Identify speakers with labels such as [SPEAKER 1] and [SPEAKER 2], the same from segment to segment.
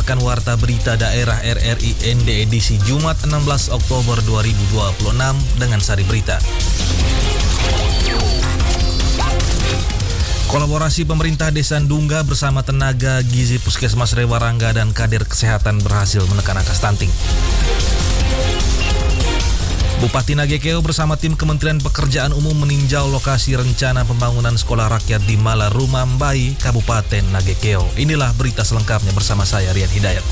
[SPEAKER 1] mendengarkan Warta Berita Daerah RRI ND edisi Jumat 16 Oktober 2026 dengan sari berita. Kolaborasi pemerintah Desa Ndungga bersama tenaga gizi Puskesmas Rewarangga dan kader kesehatan berhasil menekan angka stunting. Bupati Nagekeo bersama tim Kementerian Pekerjaan Umum meninjau lokasi rencana pembangunan sekolah rakyat di Malaruma Mbai, Kabupaten Nagekeo. Inilah berita selengkapnya bersama saya, Rian Hidayat.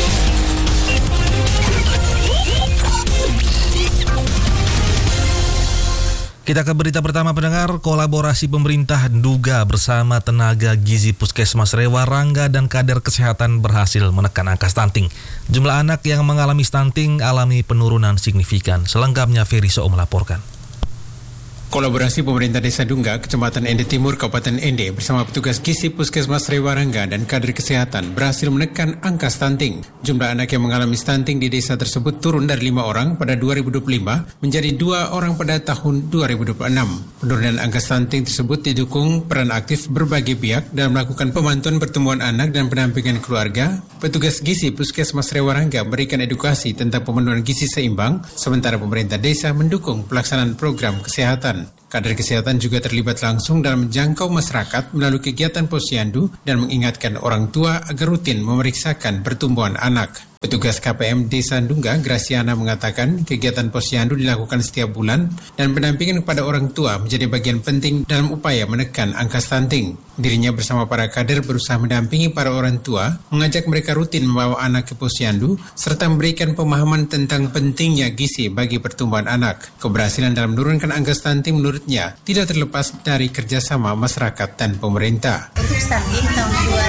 [SPEAKER 1] Kita ke berita pertama, pendengar. Kolaborasi pemerintah Ndungga bersama tenaga gizi Puskesmas Rewarangga dan kader kesehatan berhasil menekan angka stunting. Jumlah anak yang mengalami stunting alami penurunan signifikan. Selengkapnya Ferry So melaporkan.
[SPEAKER 2] Kolaborasi pemerintah Desa Ndungga, Kecamatan Ende Timur, Kabupaten Ende bersama petugas gizi Puskesmas Rewarangga dan kader kesehatan berhasil menekan angka stunting. Jumlah anak yang mengalami stunting di desa tersebut turun dari 5 orang pada 2025 menjadi 2 orang pada tahun 2026. Penurunan angka stunting tersebut didukung peran aktif berbagai pihak dalam melakukan pemantauan pertumbuhan anak dan pendampingan keluarga. Petugas gizi Puskesmas Rewarangga memberikan edukasi tentang pemenuhan gizi seimbang, sementara pemerintah desa mendukung pelaksanaan program kesehatan. Kader kesehatan juga terlibat langsung dalam menjangkau masyarakat melalui kegiatan posyandu dan mengingatkan orang tua agar rutin memeriksakan pertumbuhan anak. Petugas KPM Desa Ndungga, Graciana, mengatakan kegiatan posyandu dilakukan setiap bulan dan pendampingan kepada orang tua menjadi bagian penting dalam upaya menekan angka stunting. Dirinya bersama para kader berusaha mendampingi para orang tua, mengajak mereka rutin membawa anak ke posyandu, serta memberikan pemahaman tentang pentingnya gizi bagi pertumbuhan anak. Keberhasilan dalam menurunkan angka stunting menurutnya tidak terlepas dari kerjasama masyarakat dan pemerintah.
[SPEAKER 3] Untuk stunting tahun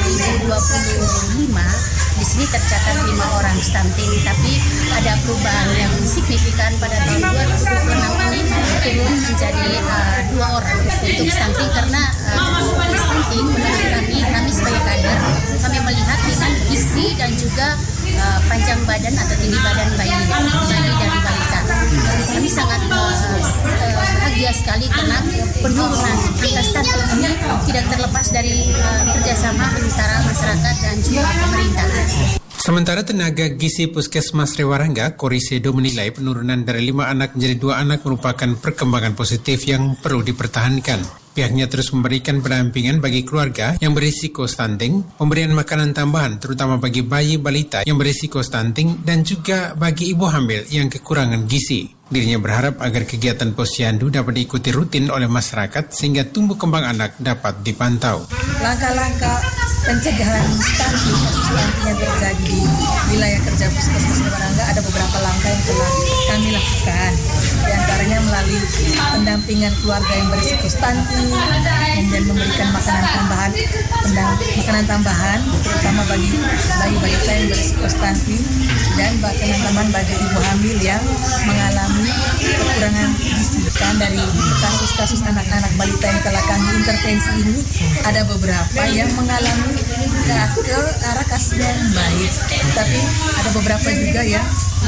[SPEAKER 3] 2025, di sini tercatat 5 orang stunting, tapi ada perubahan yang signifikan pada tahun 2026 ini turun menjadi 2 orang untuk stunting, karena stunting menurut kami sebagai kader, kami melihat dengan gizi dan juga panjang badan atau tinggi badan bayi dan balita. Kami sangat bahagia sekali karena penurunan angka stunting ini tidak terlepas dari kerjasama antara masyarakat dan juga pemerintah.
[SPEAKER 2] Sementara tenaga gizi Puskesmas Rewarangga, Korisedo, menilai penurunan dari 5 anak menjadi 2 anak merupakan perkembangan positif yang perlu dipertahankan. Pihaknya terus memberikan pendampingan bagi keluarga yang berisiko stunting, pemberian makanan tambahan terutama bagi bayi balita yang berisiko stunting, dan juga bagi ibu hamil yang kekurangan gizi. Dirinya berharap agar kegiatan posyandu dapat diikuti rutin oleh masyarakat sehingga tumbuh kembang anak dapat dipantau.
[SPEAKER 4] Langkah-langkah pencegahan stunting yang terjadi di wilayah kerja Puskesmas Rewarangga, ada beberapa langkah yang telah kami lakukan. Di antaranya melalui pendampingan keluarga yang berisiko stunting, kemudian memberikan makanan tambahan terutama bagi bayi balita yang berisiko stunting, dan makanan tambahan bagi ibu hamil yang mengalami kekurangan gizi. Kan dari kasus-kasus anak-anak balita yang telah kami intervensi ini, ada beberapa yang mengalami ke arah kasus yang baik, tapi ada beberapa juga yang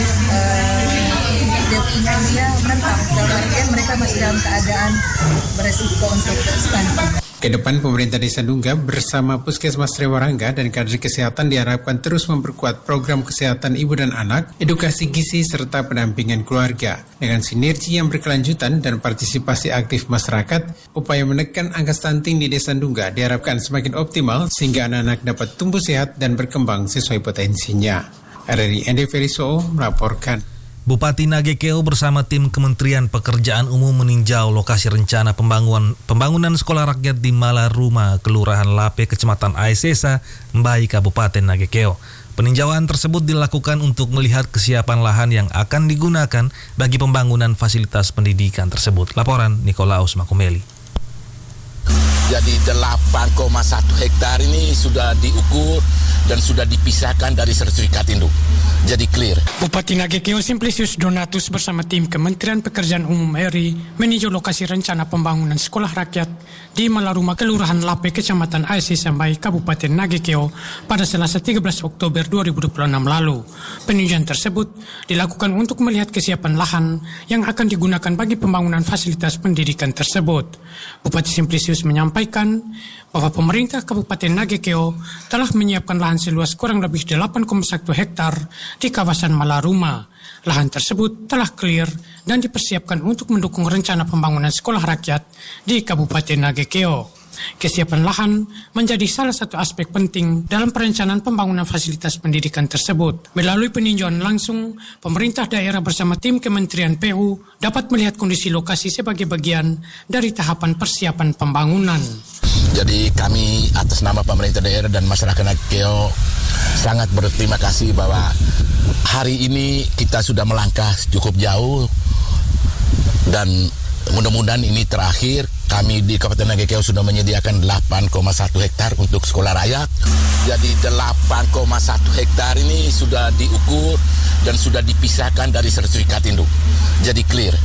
[SPEAKER 4] dia menentang, dalam artian mereka masih dalam keadaan beresiko untuk stunting.
[SPEAKER 2] Kedepan pemerintah Desa Ndungga bersama Puskesmas Rewarangga dan kader kesehatan diharapkan terus memperkuat program kesehatan ibu dan anak, edukasi gizi serta pendampingan keluarga. Dengan sinergi yang berkelanjutan dan partisipasi aktif masyarakat, upaya menekan angka stunting di Desa Ndungga diharapkan semakin optimal sehingga anak-anak dapat tumbuh sehat dan berkembang sesuai potensinya. RRI ND Ferry So melaporkan.
[SPEAKER 1] Bupati Nagekeo bersama tim Kementerian Pekerjaan Umum meninjau lokasi rencana pembangunan sekolah rakyat di Malaruma, Kelurahan Lape, Kecamatan Aesesa, Mbai, Kabupaten Nagekeo. Peninjauan tersebut dilakukan untuk melihat kesiapan lahan yang akan digunakan bagi pembangunan fasilitas pendidikan tersebut. Laporan Nikolaus Makumeli.
[SPEAKER 5] Jadi 8,1 hektar ini sudah diukur dan sudah dipisahkan dari sertifikat induk. Jadi clear.
[SPEAKER 6] Bupati Nagekeo Simplicius Donatus bersama tim Kementerian Pekerjaan Umum RI meninjau lokasi rencana pembangunan sekolah rakyat di Malaruma, Kelurahan Lape, Kecamatan Aesesa, Mbai, Kabupaten Nagekeo pada Selasa 13 Oktober 2026 lalu. Peninjauan tersebut dilakukan untuk melihat kesiapan lahan yang akan digunakan bagi pembangunan fasilitas pendidikan tersebut. Bupati Simplicius menyampaikan menyampaikan bahwa pemerintah Kabupaten Nagekeo telah menyiapkan lahan seluas kurang lebih 8,1 hektar di kawasan Malaruma. Lahan tersebut telah clear dan dipersiapkan untuk mendukung rencana pembangunan sekolah rakyat di Kabupaten Nagekeo. Kesiapan lahan menjadi salah satu aspek penting dalam perencanaan pembangunan fasilitas pendidikan tersebut. Melalui peninjauan langsung, pemerintah daerah bersama tim Kementerian PU dapat melihat kondisi lokasi sebagai bagian dari tahapan persiapan pembangunan.
[SPEAKER 5] Jadi kami atas nama pemerintah daerah dan masyarakat Nagekeo sangat berterima kasih bahwa hari ini kita sudah melangkah cukup jauh dan mudah-mudahan ini terakhir. Kami di Kabupaten Nagekeo sudah menyediakan 8,1 hektar untuk sekolah rakyat. Jadi 8,1 hektar ini sudah diukur dan sudah dipisahkan dari sertifikat induk. Jadi clear.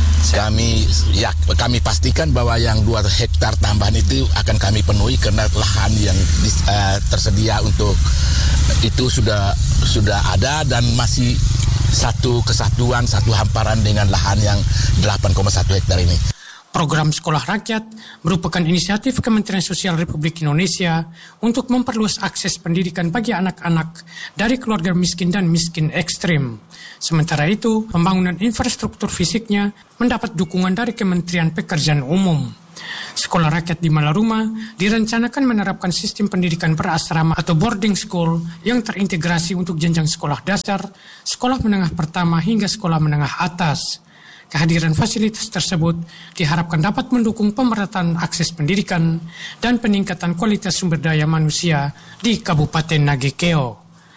[SPEAKER 5] Kami pastikan bahwa yang 2 hektar tambahan itu akan kami penuhi karena lahan yang tersedia untuk itu sudah ada dan masih satu kesatuan, satu hamparan dengan lahan yang 8,1 hektar ini.
[SPEAKER 6] Program Sekolah Rakyat merupakan inisiatif Kementerian Sosial Republik Indonesia untuk memperluas akses pendidikan bagi anak-anak dari keluarga miskin dan miskin ekstrim. Sementara itu, pembangunan infrastruktur fisiknya mendapat dukungan dari Kementerian Pekerjaan Umum. Sekolah Rakyat di Malaruma direncanakan menerapkan sistem pendidikan berasrama atau boarding school yang terintegrasi untuk jenjang sekolah dasar, sekolah menengah pertama hingga sekolah menengah atas. Kehadiran fasilitas tersebut diharapkan dapat mendukung pemerataan akses pendidikan dan peningkatan kualitas sumber daya manusia di Kabupaten Nagekeo.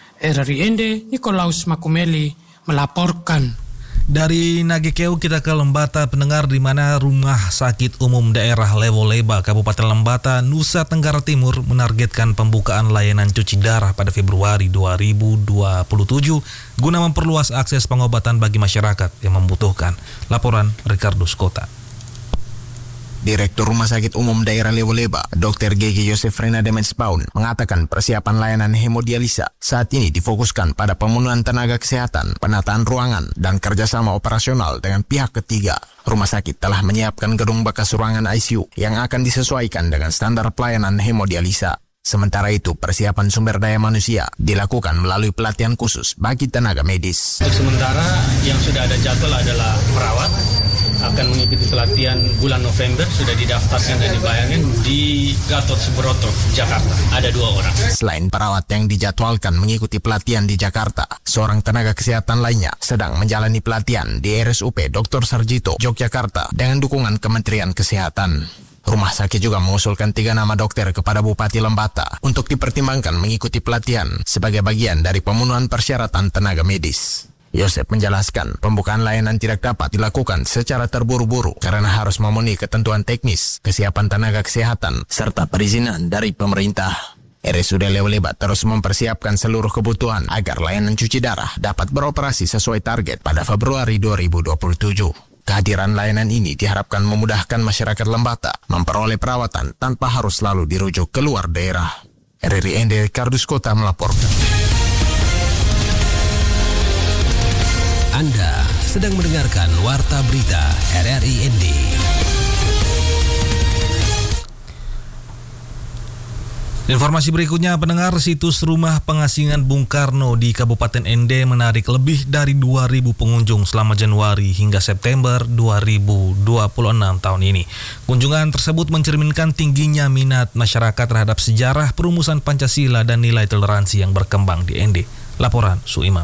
[SPEAKER 6] RRI Nikolaus Makumeli melaporkan.
[SPEAKER 1] Dari Nagekeo kita ke Lembata, pendengar, di mana Rumah Sakit Umum Daerah Lewo-Leba, Kabupaten Lembata, Nusa Tenggara Timur menargetkan pembukaan layanan cuci darah pada Februari 2027 guna memperluas akses pengobatan bagi masyarakat yang membutuhkan. Laporan Ricardo Skota.
[SPEAKER 7] Direktur Rumah Sakit Umum Daerah Lewo-Leba, Dr. Gege Yosef Rena Demenspaun, mengatakan persiapan layanan hemodialisa saat ini difokuskan pada pemenuhan tenaga kesehatan, penataan ruangan, dan kerjasama operasional dengan pihak ketiga. Rumah sakit telah menyiapkan gedung bekas ruangan ICU yang akan disesuaikan dengan standar pelayanan hemodialisa. Sementara itu, persiapan sumber daya manusia dilakukan melalui pelatihan khusus bagi tenaga medis.
[SPEAKER 8] Untuk sementara yang sudah ada jadwal adalah perawat, akan mengikuti pelatihan bulan November, sudah didaftarkan dan dibayangkan di Gatot Subroto, Jakarta. Ada 2 orang.
[SPEAKER 7] Selain perawat yang dijadwalkan mengikuti pelatihan di Jakarta, seorang tenaga kesehatan lainnya sedang menjalani pelatihan di RSUP Dr. Sarjito, Yogyakarta dengan dukungan Kementerian Kesehatan. Rumah sakit juga mengusulkan 3 nama dokter kepada Bupati Lembata untuk dipertimbangkan mengikuti pelatihan sebagai bagian dari pemenuhan persyaratan tenaga medis. Yosef menjelaskan, pembukaan layanan tidak dapat dilakukan secara terburu-buru karena harus memenuhi ketentuan teknis, kesiapan tenaga kesehatan, serta perizinan dari pemerintah. RSUD Lewo-Leba terus mempersiapkan seluruh kebutuhan agar layanan cuci darah dapat beroperasi sesuai target pada Februari 2027. Kehadiran layanan ini diharapkan memudahkan masyarakat Lembata memperoleh perawatan tanpa harus selalu dirujuk ke luar daerah. RRI Kardus Kota melaporkan.
[SPEAKER 9] Anda sedang mendengarkan Warta Berita RRI ND.
[SPEAKER 1] Informasi berikutnya, pendengar, situs rumah pengasingan Bung Karno di Kabupaten ND menarik lebih dari 2.000 pengunjung selama Januari hingga September 2026 tahun ini. Kunjungan tersebut mencerminkan tingginya minat masyarakat terhadap sejarah perumusan Pancasila dan nilai toleransi yang berkembang di ND. Laporan Suimam.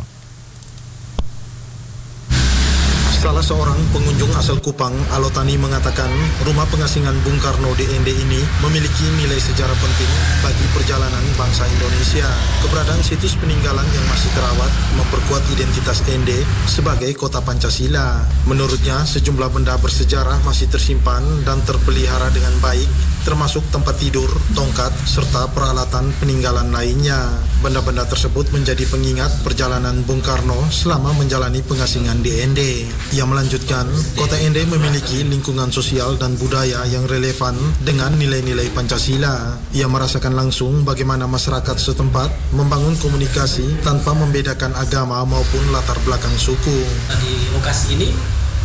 [SPEAKER 10] Salah seorang pengunjung asal Kupang, Alotani, mengatakan rumah pengasingan Bung Karno di ND ini memiliki nilai sejarah penting bagi perjalanan bangsa Indonesia. Keberadaan situs peninggalan yang masih terawat memperkuat identitas ND sebagai kota Pancasila. Menurutnya, sejumlah benda bersejarah masih tersimpan dan terpelihara dengan baik, termasuk tempat tidur, tongkat, serta peralatan peninggalan lainnya. Benda-benda tersebut menjadi pengingat perjalanan Bung Karno selama menjalani pengasingan di ND. Ia melanjutkan, kota ND memiliki lingkungan sosial dan budaya yang relevan dengan nilai-nilai Pancasila. Ia merasakan langsung bagaimana masyarakat setempat membangun komunikasi tanpa membedakan agama maupun latar belakang suku.
[SPEAKER 11] Di lokasi ini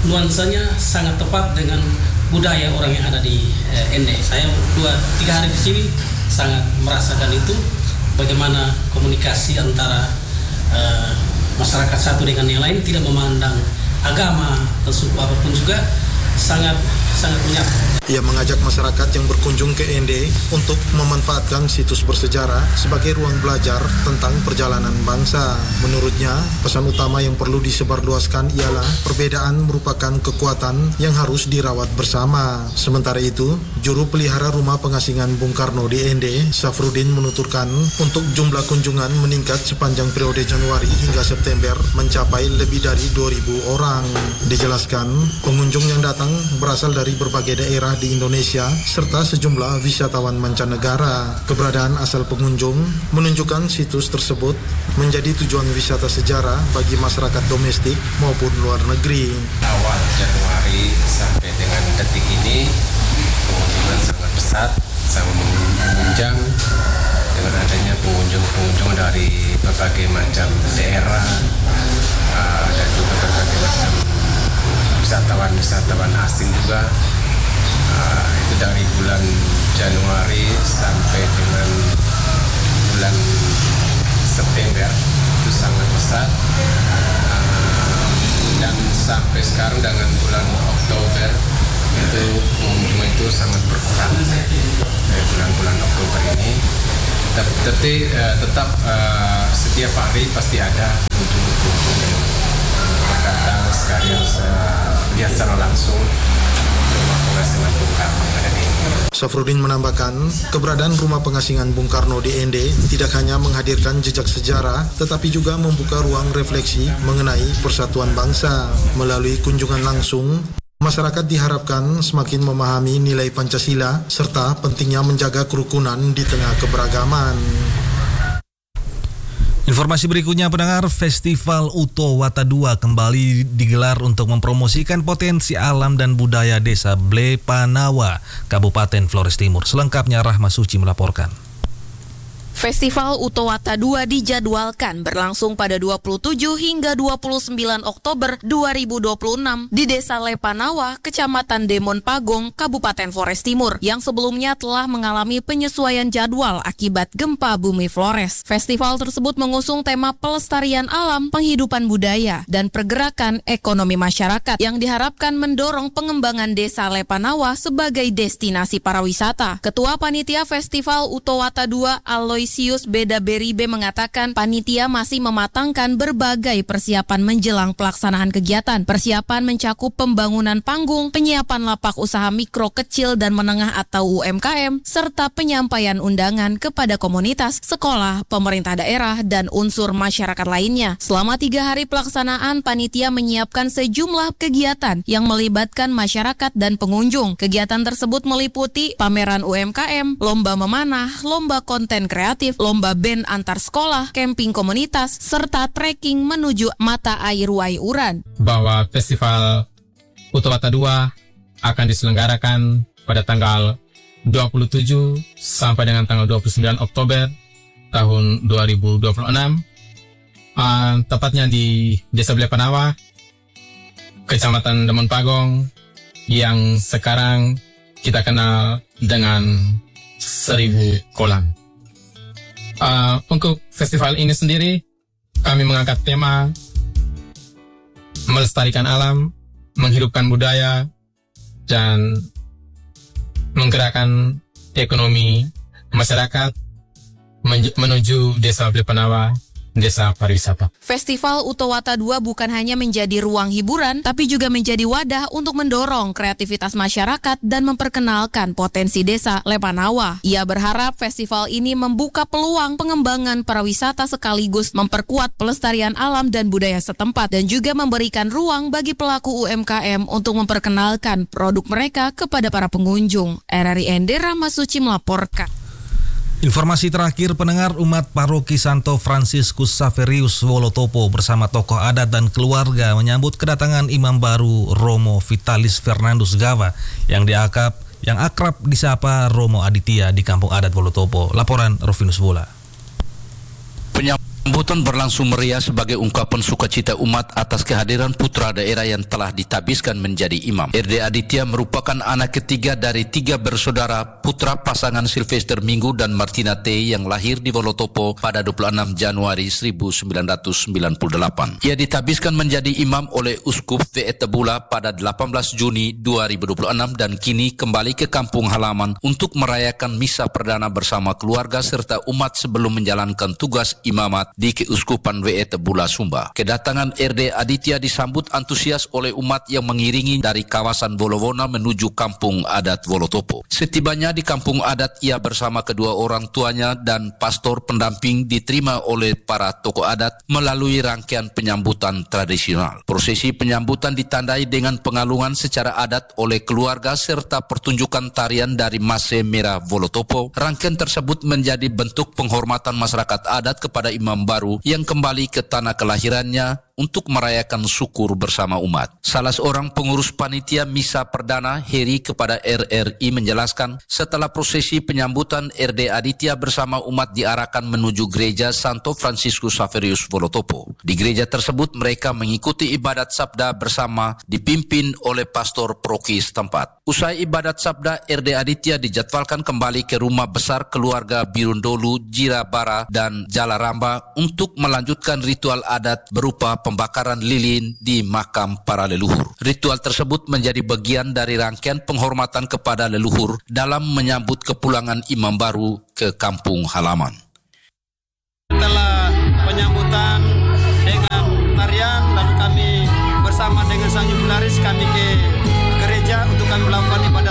[SPEAKER 8] nuansanya sangat tepat dengan budaya orang yang ada di Ende. Saya 2-3 hari di sini sangat merasakan itu, bagaimana komunikasi antara masyarakat satu dengan yang lain, tidak memandang agama atau suku apapun juga, sangat menyapa.
[SPEAKER 10] Ia mengajak masyarakat yang berkunjung ke Ende untuk memanfaatkan situs bersejarah sebagai ruang belajar tentang perjalanan bangsa. Menurutnya, pesan utama yang perlu disebarluaskan ialah perbedaan merupakan kekuatan yang harus dirawat bersama. Sementara itu, juru pelihara rumah pengasingan Bung Karno di Ende, Safrudin, menuturkan untuk jumlah kunjungan meningkat sepanjang periode Januari hingga September mencapai lebih dari 2.000 orang. Dijelaskan, pengunjung yang datang berasal dari berbagai daerah di Indonesia serta sejumlah wisatawan mancanegara. Keberadaan asal pengunjung menunjukkan situs tersebut menjadi tujuan wisata sejarah bagi masyarakat domestik maupun luar negeri.
[SPEAKER 11] Awal Januari sampai dengan detik ini pengunjungan sangat pesat, sangat menunjang dengan adanya pengunjung dari berbagai macam daerah dan juga berbagai macam wisatawan asing juga. Itu dari bulan Januari sampai dengan bulan September itu sangat besar, dan sampai sekarang dengan bulan Oktober itu pengunjung itu sangat berkurang dari bulan-bulan Oktober ini. Tapi tetap setiap hari pasti ada pengunjung yang datang sekalian lihat secara langsung rumah pengasingan Bung Karno yang ada di Ende.
[SPEAKER 10] Safrudin menambahkan, keberadaan rumah pengasingan Bung Karno di Ende tidak hanya menghadirkan jejak sejarah, tetapi juga membuka ruang refleksi mengenai persatuan bangsa. Melalui kunjungan langsung, masyarakat diharapkan semakin memahami nilai Pancasila serta pentingnya menjaga kerukunan di tengah keberagaman.
[SPEAKER 1] Informasi berikutnya, pendengar, Festival Uto Wata 2 kembali digelar untuk mempromosikan potensi alam dan budaya desa Blepanawa, Kabupaten Flores Timur. Selengkapnya Rahma Suci melaporkan.
[SPEAKER 12] Festival Uto Wata 2 dijadwalkan berlangsung pada 27 hingga 29 Oktober 2026 di Desa Lepanawa, Kecamatan Demon Pagong, Kabupaten Flores Timur, yang sebelumnya telah mengalami penyesuaian jadwal akibat gempa bumi Flores. Festival tersebut mengusung tema pelestarian alam, penghidupan budaya, dan pergerakan ekonomi masyarakat yang diharapkan mendorong pengembangan Desa Lepanawa sebagai destinasi pariwisata. Ketua Panitia Festival Uto Wata 2, Aloysius Beda Beribe, mengatakan panitia masih mematangkan berbagai persiapan menjelang pelaksanaan kegiatan. Persiapan mencakup pembangunan panggung, penyiapan lapak usaha mikro, kecil, dan menengah atau UMKM, serta penyampaian undangan kepada komunitas, sekolah, pemerintah daerah, dan unsur masyarakat lainnya. Selama 3 hari pelaksanaan, panitia menyiapkan sejumlah kegiatan yang melibatkan masyarakat dan pengunjung. Kegiatan tersebut meliputi pameran UMKM, lomba memanah, lomba konten kreatif, lomba band antar sekolah, camping komunitas, serta trekking menuju mata air Waiuran.
[SPEAKER 13] Bahwa Festival Uto Wata 2 akan diselenggarakan pada tanggal 27 sampai dengan tanggal 29 Oktober tahun 2026, tepatnya di Desa Blepanawa, Kecamatan Demon Pagong, yang sekarang kita kenal dengan 1000 kolam. Untuk festival ini sendiri, kami mengangkat tema melestarikan alam, menghidupkan budaya, dan menggerakkan ekonomi masyarakat menuju Desa Blepanawa, desa pariwisata.
[SPEAKER 12] Festival Uto Wata 2 bukan hanya menjadi ruang hiburan, tapi juga menjadi wadah untuk mendorong kreativitas masyarakat dan memperkenalkan potensi desa Lepanawa. Ia berharap festival ini membuka peluang pengembangan pariwisata sekaligus memperkuat pelestarian alam dan budaya setempat, dan juga memberikan ruang bagi pelaku UMKM untuk memperkenalkan produk mereka kepada para pengunjung. RRI Ende, Rahma Suci melaporkan.
[SPEAKER 1] Informasi terakhir, pendengar, umat paroki Santo Franciscus Saverius Wolotopo bersama tokoh adat dan keluarga menyambut kedatangan imam baru Romo Vitalis Fernandus Gava yang akrab disapa Romo Aditya di kampung adat Wolotopo. Laporan Rovinus Bola.
[SPEAKER 5] Penyambutan
[SPEAKER 14] Sambutan berlangsung meriah sebagai ungkapan sukacita umat atas kehadiran putra daerah yang telah ditabiskan menjadi imam. RD Aditya merupakan anak ketiga dari 3 bersaudara putra pasangan Sylvester Minggu dan Martina T yang lahir di Wolotopo pada 26 Januari 1998. Ia ditabiskan menjadi imam oleh Uskup V.E. Tebula pada 18 Juni 2026 dan kini kembali ke kampung halaman untuk merayakan misa perdana bersama keluarga serta umat sebelum menjalankan tugas imamat di Keuskupan W.E. Tebula Sumba. Kedatangan RD Aditya disambut antusias oleh umat yang mengiringi dari kawasan Wolowona menuju kampung adat Wolotopo. Setibanya di kampung adat, ia bersama kedua orang tuanya dan pastor pendamping diterima oleh para tokoh adat melalui rangkaian penyambutan tradisional. Prosesi penyambutan ditandai dengan pengalungan secara adat oleh keluarga serta pertunjukan tarian dari Mase Merah Wolotopo. Rangkaian tersebut menjadi bentuk penghormatan masyarakat adat kepada imam baru yang kembali ke tanah kelahirannya untuk merayakan syukur bersama umat. Salah seorang pengurus panitia misa perdana, Heri, kepada RRI menjelaskan, setelah prosesi penyambutan, RD Aditya bersama umat diarahkan menuju gereja Santo Franciscus Xaverius Wolotopo. Di gereja tersebut mereka mengikuti ibadat sabda bersama dipimpin oleh pastor paroki setempat. Usai ibadat sabda, RD Aditya dijadwalkan kembali ke rumah besar keluarga Birundolu, Jirabara, dan Jalaramba untuk melanjutkan ritual adat berupa pembakaran lilin di makam para leluhur. Ritual tersebut menjadi bagian dari rangkaian penghormatan kepada leluhur dalam menyambut kepulangan imam baru ke kampung halaman.
[SPEAKER 15] Setelah penyambutan dengan tarian, lalu kami bersama dengan sang jumlaris kami ke gereja untuk kami melakukan ibadah